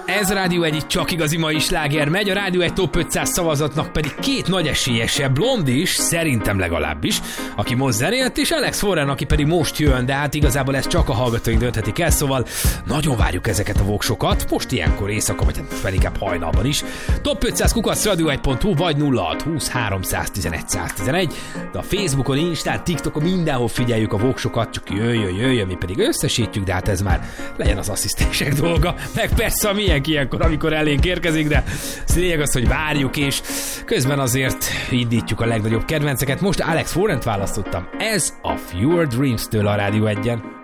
Ez Rádió 1, csak igazi mai sláger megy, a Rádió 1 Top 500 szavazatnak pedig két nagy esélyese, Blondie, szerintem legalábbis, aki most zenélt, és Alex Warren, aki pedig most jön, de hát igazából ez csak a hallgatóink dönthetik el, szóval nagyon várjuk ezeket a voksokat, most ilyenkor éjszaka, vagy fel inkább hajnalban is. Top 500 @radio1.hu vagy 0620 311 111, de a Facebookon, Instán, TikTokon mindenhol figyeljük a voksokat, csak jöjjön, mi pedig összesítjük, de hát ez már legyen az asszisztensek dolga, meg persze a milyen ilyenkor, amikor elénk érkezik, de lényeg az, hogy várjuk, és közben azért indítjuk a legnagyobb kedvenceket. Most Alex Warrent választottam. Ez a Fewer Dreams-től a Rádió 1-en.